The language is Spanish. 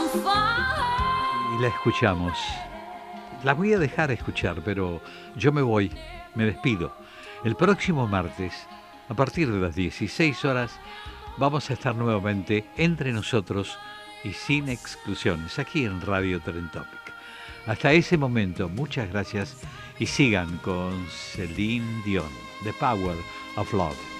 Y la escuchamos. La voy a dejar escuchar, pero yo me voy, me despido. El próximo martes, a partir de las 16 horas, vamos a estar nuevamente entre nosotros y sin exclusiones, aquí en Radio Trend Topic. Hasta ese momento, muchas gracias y sigan con Celine Dion, The Power of Love.